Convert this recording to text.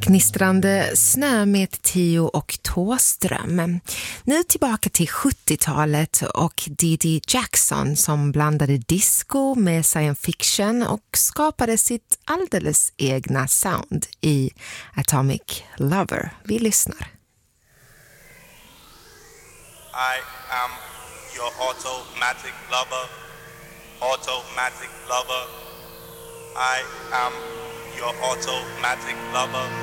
Gnistrande snö med Tio och Thåström. Nu tillbaka till 70-talet och Dee Jackson som blandade disco med science fiction och skapade sitt alldeles egna sound i Atomic Lover. Vi lyssnar. I am your automatic lover, automatic lover. I am your automatic lover.